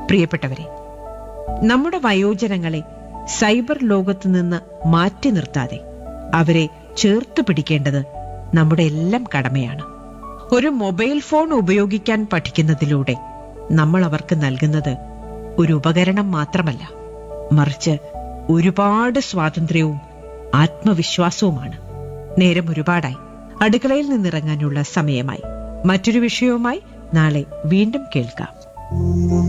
പ്രിയപ്പെട്ടവരെ, നമ്മുടെ വയോജനങ്ങളെ സൈബർ ലോകത്ത് നിന്ന് മാറ്റി നിർത്താതെ അവരെ ചേർത്ത് പിടിക്കേണ്ടത് നമ്മുടെ എല്ലാം കടമയാണ്. ഒരു മൊബൈൽ ഫോൺ ഉപയോഗിക്കാൻ പഠിക്കുന്നതിലൂടെ നമ്മൾ അവർക്ക് നൽകുന്നത് ഒരു ഉപകരണം മാത്രമല്ല, മറിച്ച് ഒരുപാട് സ്വാതന്ത്ര്യവും ആത്മവിശ്വാസവുമാണ്. നേരം ഒരുപാടായി, അടുക്കളയിൽ നിന്നിറങ്ങാനുള്ള സമയമായി. മറ്റൊരു വിഷയവുമായി നാളെ വീണ്ടും കേൾക്കാം.